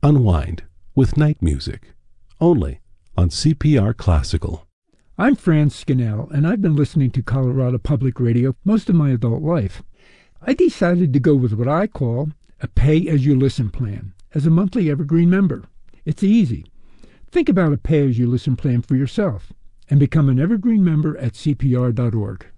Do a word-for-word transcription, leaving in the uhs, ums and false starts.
unwind with night music, only on C P R Classical. I'm Franz Scannell, and I've been listening to Colorado Public Radio most of my adult life. I decided to go with what I call a pay-as-you-listen plan as a monthly Evergreen member. It's easy. Think about a pay-as-you-listen plan for yourself and become an Evergreen member at C P R dot org.